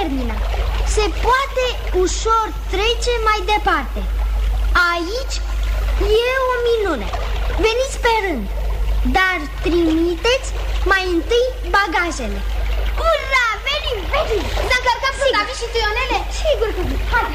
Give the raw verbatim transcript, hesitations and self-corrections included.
termină. Se poate ușor trece mai departe. Aici e o minune. Veniți pe rând, dar trimiteți mai întâi bagajele. Ura, venim, venim. Să încărcăm sunt și tionele? Sigur că vi. Hai.